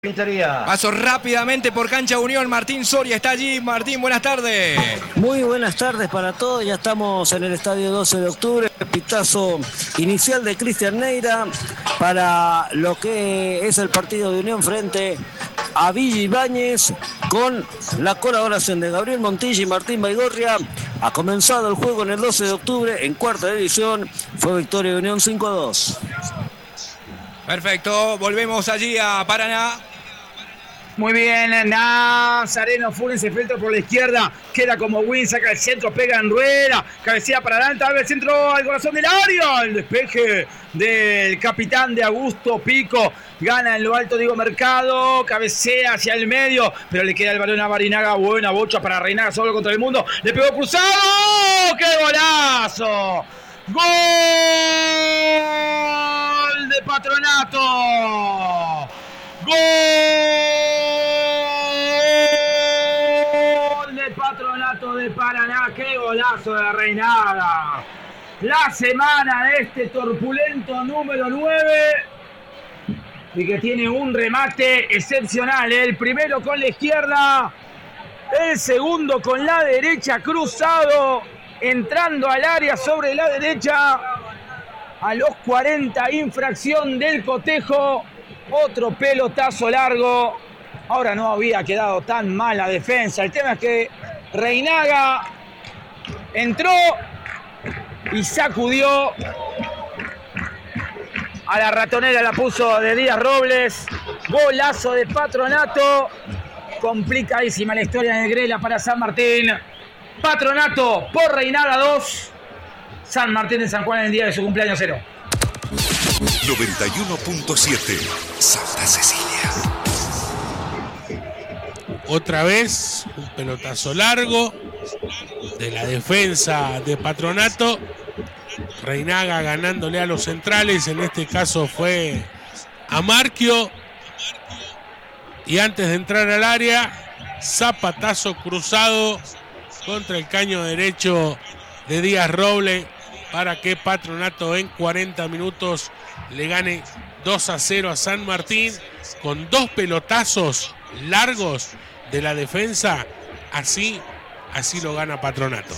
Paso rápidamente por Cancha Unión. Martín Soria está allí. Martín, buenas tardes. Muy buenas tardes para todos. Ya estamos en el estadio 12 de octubre. Pitazo inicial de Cristian Neira para lo que es el partido de Unión frente a Villa Ibáñez, con la colaboración de Gabriel Montilla y Martín Baigorria. Ha comenzado el juego en el 12 de octubre en cuarta división. Fue victoria de Unión 5-2. Perfecto, volvemos allí a Paraná. Muy bien, Nazareno Funes se filtra por la izquierda, queda como win, saca el centro, pega en rueda, cabecea para adelante, abre el centro al corazón del área, el despeje del capitán de Augusto Pico, gana en lo alto Diego Mercado, cabecea hacia el medio, pero le queda el balón a Barinaga, buena bocha para Reinaga solo contra el mundo, le pegó cruzado, ¡qué golazo! ¡Gol de Patronato! ¡Gol de Patronato de Paraná! ¡Qué golazo de Reinaga! La semana de este torpulento número 9 y que tiene un remate excepcional. El primero con la izquierda, el segundo con la derecha, cruzado, entrando al área sobre la derecha. A los 40, infracción del cotejo. Otro pelotazo largo. Ahora no había quedado tan mal la defensa. El tema es que Reinaga entró y sacudió. A la ratonera la puso de Díaz Robles. Golazo de Patronato. Complicadísima la historia de Grela para San Martín. Patronato por Reinaga 2. San Martín de San Juan en el día de su cumpleaños 0. 91.7 Santa Cecilia. Otra vez un pelotazo largo de la defensa de Patronato. Reinaga ganándole a los centrales, en este caso fue a Marquio. Y antes de entrar al área, zapatazo cruzado contra el caño derecho de Díaz Robles para que Patronato en 40 minutos le gane 2-0 a San Martín con dos pelotazos largos de la defensa. Así lo gana Patronato.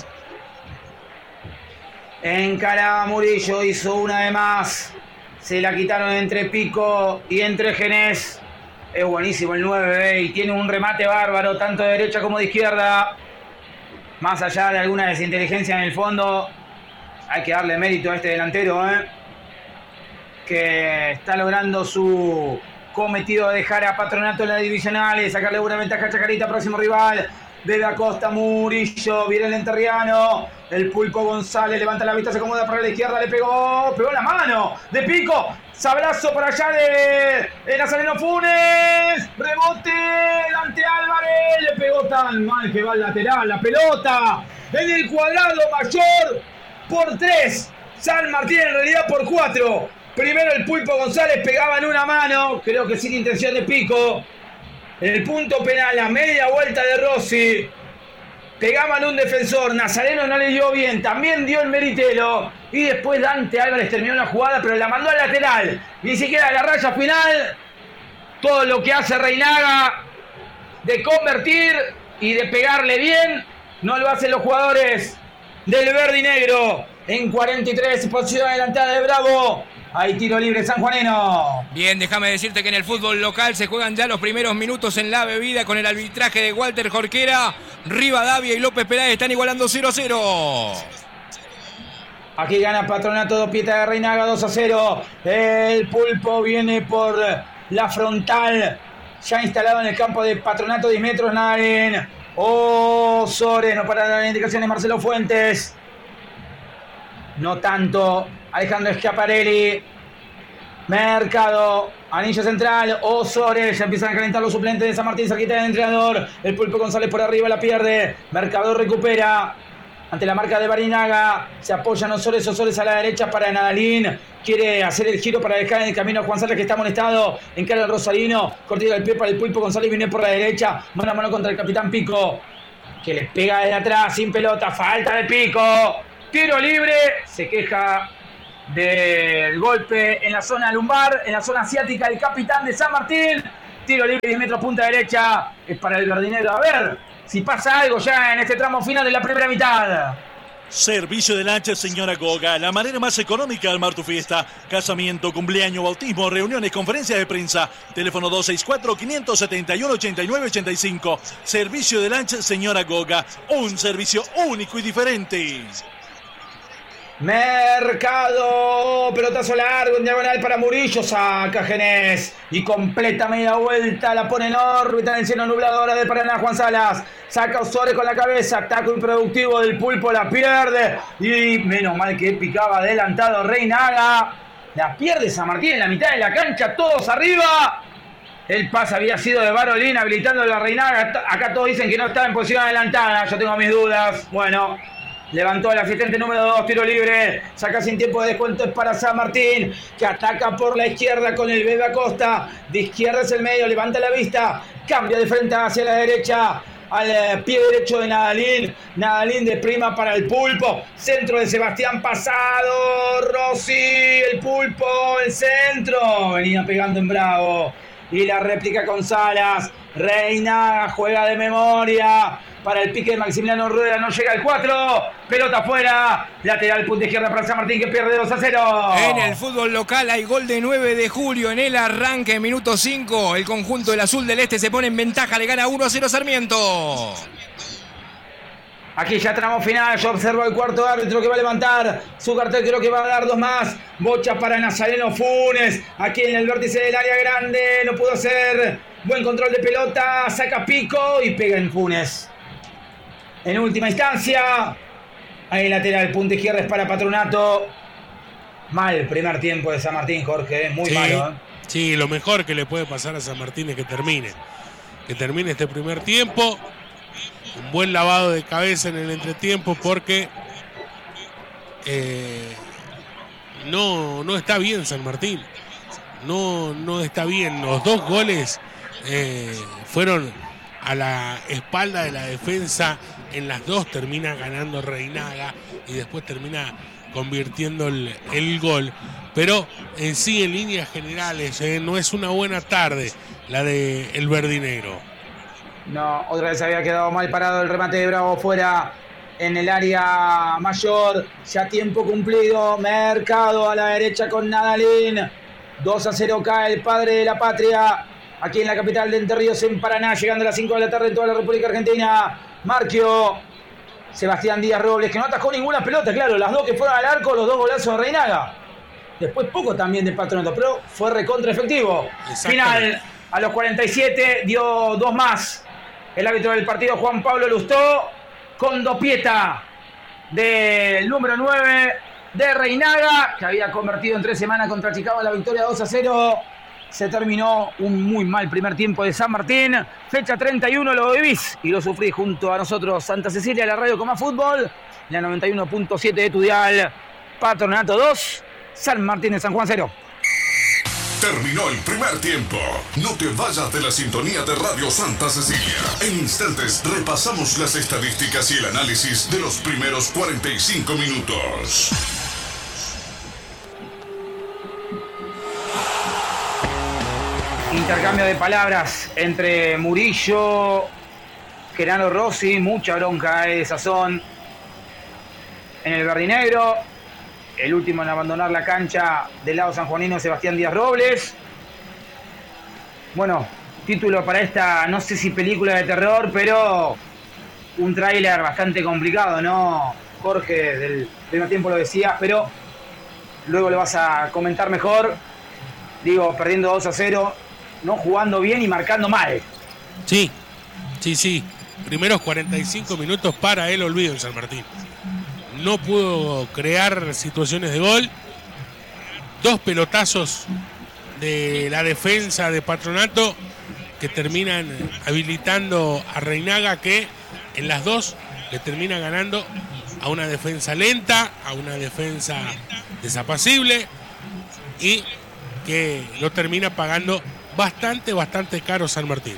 Encaraba Murillo, hizo una de más. Se la quitaron entre Pico y entre Genés. Es buenísimo el 9, y tiene un remate bárbaro, tanto de derecha como de izquierda. Más allá de alguna desinteligencia en el fondo, hay que darle mérito a este delantero, que está logrando su cometido de dejar a Patronato en la divisional y sacarle una ventaja a Chacarita, próximo rival. De la Costa, Murillo, viene el enterriano, el Pulpo González levanta la vista, se acomoda para la izquierda, le pegó la mano de Pico, sablazo para allá de Nazareno Funes, rebote, Dante Álvarez, le pegó tan mal que va al lateral, la pelota en el cuadrado mayor por 3, San Martín en realidad por 4, primero el Pulpo González pegaba en una mano, creo que sin intención de Pico. En el punto penal, a media vuelta de Rossi, pegaban un defensor, Nazareno no le dio bien, también dio el Meritelo, y después Dante Álvarez terminó la jugada, pero la mandó al lateral, ni siquiera a la raya final. Todo lo que hace Reinaga de convertir y de pegarle bien, no lo hacen los jugadores del verde y negro. En 43, posición adelantada de Bravo. Hay tiro libre sanjuaneno. Bien, déjame decirte que en el fútbol local se juegan ya los primeros minutos en la bebida con el arbitraje de Walter Jorquera. Rivadavia y López Peláez están igualando 0-0. Aquí gana Patronato, dos pietas de Reinaga, 2-0. El Pulpo viene por la frontal. Ya instalado en el campo de Patronato, 10 metros, Naren. Sores, no para las indicaciones, Marcelo Fuentes. No tanto. Alejandro Schiaparelli, Mercado, anillo central, Osores, ya empiezan a calentar los suplentes de San Martín, cerquita del entrenador, el Pulpo González por arriba la pierde, Mercado recupera, ante la marca de Barinaga, se apoyan Osores a la derecha para Nadalín, quiere hacer el giro para dejar en el camino a Juan Sales que está amonestado, encara el Rosarino, cortito del pie para el Pulpo González, viene por la derecha, mano a mano contra el capitán Pico, que les pega desde atrás, sin pelota, falta de Pico, tiro libre, se queja del golpe en la zona lumbar, en la zona asiática, el capitán de San Martín. Tiro libre 10 metros, punta derecha. Es para el verdinero. A ver si pasa algo ya en este tramo final de la primera mitad. Servicio de lancha, señora Goga. La manera más económica de armar tu fiesta. Casamiento, cumpleaños, bautismo, reuniones, conferencias de prensa. Teléfono 264-571-8985. Servicio de lancha, señora Goga. Un servicio único y diferente. Mercado, pelotazo largo en diagonal para Murillo, saca Genés y completa media vuelta, la pone en órbita en el cielo nublado ahora de Paraná. Juan Salas saca Osores con la cabeza, taco improductivo del Pulpo, la pierde y menos mal que picaba adelantado Reinaga, la pierde San Martín en la mitad de la cancha, todos arriba. El pase había sido de Barolín habilitando a la Reinaga. Acá todos dicen que no estaba en posición adelantada, yo tengo mis dudas. Bueno, levantó el asistente número 2, tiro libre. Saca sin tiempo de descuento, es para San Martín, que ataca por la izquierda con el Bebe Acosta. De izquierda es el medio, levanta la vista, cambia de frente hacia la derecha, al pie derecho de Nadalín. Nadalín de prima para el Pulpo. Centro de Sebastián pasado. Rossi, el Pulpo, el centro. Venía pegando en bravo. Y la réplica con Salas. Reina juega de memoria para el pique de Maximiliano Rueda, no llega el 4, pelota afuera, lateral punta izquierda para San Martín que pierde 2-0. En el fútbol local hay gol de 9 de julio en el arranque, minuto 5, el conjunto del Azul del Este se pone en ventaja, le gana 1-0 Sarmiento. Aquí ya tramo final, yo observo el cuarto árbitro que va a levantar su cartel, creo que va a dar 2 más. Bocha para Nazareno Funes, aquí en el vértice del área grande, no pudo hacer buen control de pelota, saca pico y pega en Funes. En última instancia, ahí lateral, punta izquierda es para Patronato. Mal primer tiempo de San Martín, Jorge, muy malo. Sí, lo mejor que le puede pasar a San Martín es que termine este primer tiempo. Un buen lavado de cabeza en el entretiempo porque no está bien San Martín. No está bien. Los 2 goles fueron a la espalda de la defensa. En las 2 termina ganando Reinaga y después termina convirtiendo el gol. Pero en sí, en líneas generales, no es una buena tarde la de el verdinegro. No, otra vez había quedado mal parado el remate de Bravo fuera en el área mayor. Ya tiempo cumplido. Mercado a la derecha con Nadalín. 2-0 cae el padre de la patria. Aquí en la capital de Entre Ríos, en Paraná, llegando a las 5 de la tarde en toda la República Argentina. Marquio, Sebastián Díaz Robles, que no atajó ninguna pelota, claro, las 2 que fueron al arco, los 2 golazos de Reinaga. Después poco también de Patronato, pero fue recontra efectivo. Final, a los 47, dio 2 más. El árbitro del partido, Juan Pablo Lustó, con dopieta del número 9 de Reinaga, que había convertido en 3 semanas contra Chicago en la victoria 2-0. Se terminó un muy mal primer tiempo de San Martín. Fecha 31, lo vivís y lo sufrís junto a nosotros. Santa Cecilia, la radio con más fútbol. La 91.7 de tu dial. Patronato 2, San Martín de San Juan 0. Terminó el primer tiempo. No te vayas de la sintonía de Radio Santa Cecilia. En instantes repasamos las estadísticas y el análisis de los primeros 45 minutos. Intercambio de palabras entre Murillo, Genaro Rossi, mucha bronca de sazón en el verdinegro. El último en abandonar la cancha del lado sanjuanino, Sebastián Díaz Robles. Bueno, título para esta, no sé si película de terror, pero un tráiler bastante complicado, ¿no? Jorge, del primer tiempo lo decía, pero luego lo vas a comentar mejor. Digo, perdiendo 2-0. No jugando bien y marcando mal. Sí. Primeros 45 minutos para el olvido en San Martín. No pudo crear situaciones de gol. 2 pelotazos de la defensa de Patronato que terminan habilitando a Reinaga, que en las 2 le termina ganando a una defensa lenta, a una defensa desapacible y que lo termina pagando bastante caro San Martín.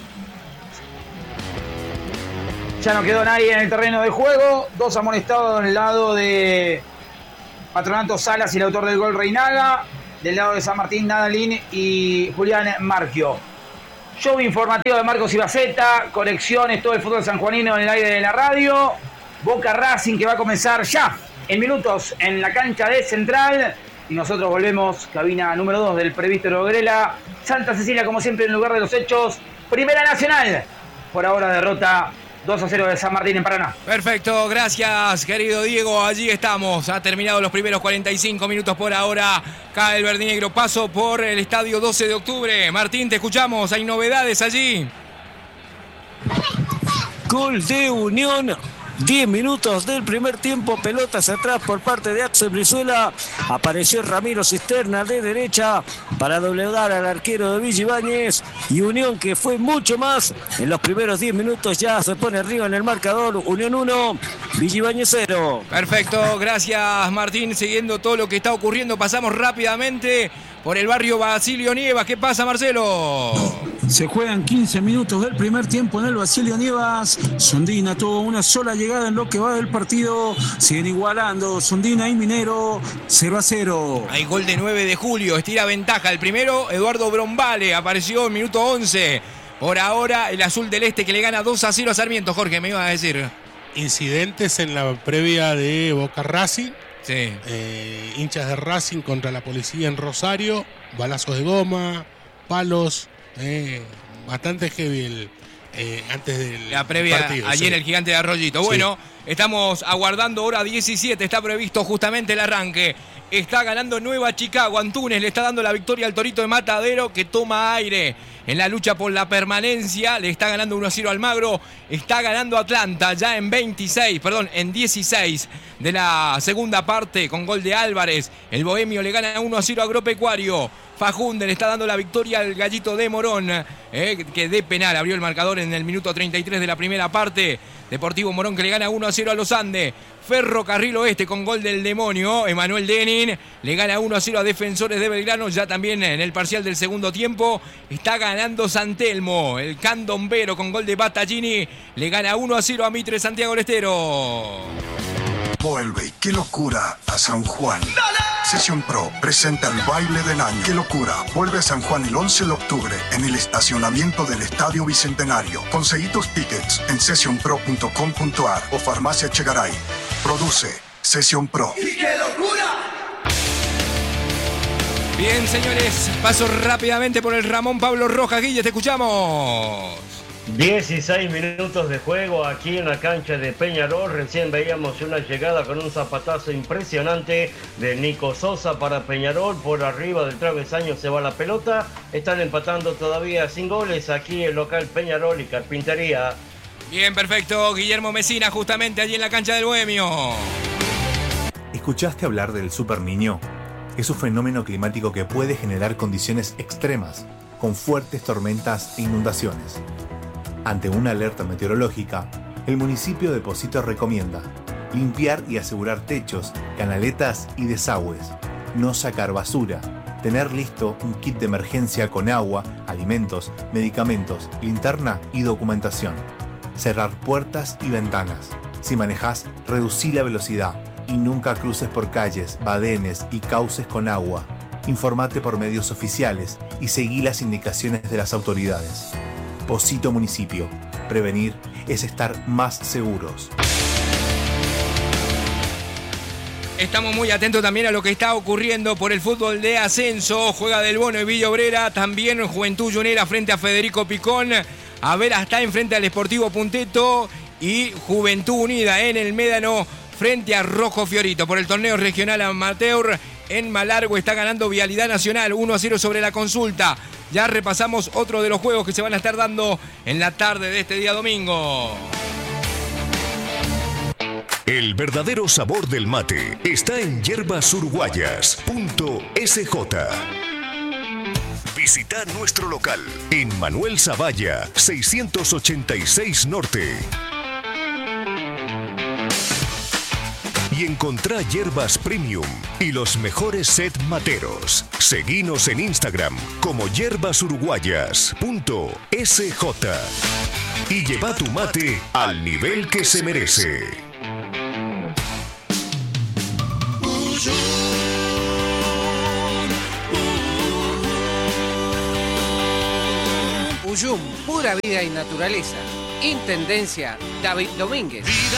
Ya no quedó nadie en el terreno de juego. 2 amonestados del lado de Patronato, Salas y el autor del gol Reinaga. Del lado de San Martín, Nadalín y Julián Marquio. Show informativo de Marcos Ibaceta, conexiones, todo el fútbol sanjuanino en el aire de la radio. Boca Racing que va a comenzar ya en minutos en la cancha de Central. Y nosotros volvemos, cabina número 2 del Prevístero Grela. Santa Cecilia, como siempre, en el lugar de los hechos. Primera Nacional. Por ahora derrota 2-0 de San Martín en Paraná. Perfecto, gracias querido Diego. Allí estamos, ha terminado los primeros 45 minutos por ahora. Cae el verdinegro, paso por el estadio 12 de octubre. Martín, te escuchamos, hay novedades allí. Gol de Unión. 10 minutos del primer tiempo, pelotas atrás por parte de Axel Brizuela. Apareció Ramiro Cisterna de derecha para doblegar al arquero de Villa Ibáñez. Y Unión, que fue mucho más en los primeros 10 minutos, ya se pone arriba en el marcador. Unión 1, Villa Ibáñez 0. Perfecto, gracias Martín. Siguiendo todo lo que está ocurriendo, pasamos rápidamente por el barrio Basilio Nievas. ¿Qué pasa, Marcelo? Se juegan 15 minutos del primer tiempo en el Basilio Nievas. Sondina tuvo una sola llegada en lo que va del partido. Siguen igualando Sondina y Minero 0-0. Hay gol de 9 de julio, estira ventaja. El primero, Eduardo Brombale, apareció en minuto 11. Por ahora, el azul del este que le gana 2-0 a Sarmiento. Jorge, me iba a decir. Incidentes en la previa de Boca Racing. Sí. Hinchas de Racing contra la policía en Rosario. Balazos de goma, palos. Bastante heavy antes del la previa partido, ayer sí. El Gigante de Arroyito. Bueno, estamos aguardando hora 17, está previsto justamente el arranque. Está ganando Nueva Chicago. Antunes le está dando la victoria al Torito de Matadero, que toma aire en la lucha por la permanencia. Le está ganando 1-0 Almagro. Está ganando Atlanta ya en 16 de la segunda parte con gol de Álvarez. El Bohemio le gana 1-0 a Agropecuario. Fajunden le está dando la victoria al Gallito de Morón, que de penal abrió el marcador en el minuto 33 de la primera parte. Deportivo Morón que le gana 1-0 a Los Andes. Ferrocarril Oeste con gol del demonio, Emanuel Denin, le gana 1-0 a Defensores de Belgrano, ya también en el parcial del segundo tiempo. Está ganando San Telmo, el candombero con gol de Battaglini, le gana 1-0 a Mitre Santiago del Estero. Vuelve, qué locura, a San Juan. Sesión Pro presenta el baile del año. ¡Qué locura! Vuelve a San Juan el 11 de octubre en el estacionamiento del Estadio Bicentenario. Conseguí tus tickets en sessionpro.com.ar o Farmacia Chegaray. Produce Sesión Pro. ¡Y qué locura! Bien, señores, paso rápidamente por el Ramón Pablo Rojas. Guille, te escuchamos. 16 minutos de juego aquí en la cancha de Peñarol. Recién veíamos una llegada con un zapatazo impresionante de Nico Sosa para Peñarol. Por arriba del travesaño se va la pelota. Están empatando todavía sin goles aquí el local Peñarol y Carpintería. Bien, perfecto. Guillermo Mesina justamente allí en la cancha del Bohemio. ¿Escuchaste hablar del Super Niño? Es un fenómeno climático que puede generar condiciones extremas, con fuertes tormentas e inundaciones. Ante una alerta meteorológica, el municipio de Pocito recomienda limpiar y asegurar techos, canaletas y desagües, no sacar basura, tener listo un kit de emergencia con agua, alimentos, medicamentos, linterna y documentación, cerrar puertas y ventanas. Si manejás, reducí la velocidad y nunca cruces por calles, badenes y cauces con agua. Informate por medios oficiales y seguí las indicaciones de las autoridades. Pocito Municipio. Prevenir es estar más seguros. Estamos muy atentos también a lo que está ocurriendo por el fútbol de ascenso. Juega Del Bono y Villa Obrera. También Juventud Llanera frente a Federico Picón. Avera está enfrente al Sportivo Punteto. Y Juventud Unida en el Médano frente a Rojo Fiorito. Por el torneo regional amateur en Malargüe está ganando Vialidad Nacional 1-0 sobre la Consulta. Ya repasamos otro de los juegos que se van a estar dando en la tarde de este día domingo. El verdadero sabor del mate está en yerbasurguayas.sj. Visita nuestro local en Manuel Zavalla, 686 Norte. Y encontrá hierbas premium y los mejores set materos. Seguinos en Instagram como yerbasurguayas.sj. Y lleva tu mate al nivel que se merece. Puyum, pura vida y naturaleza. Intendencia David Domínguez.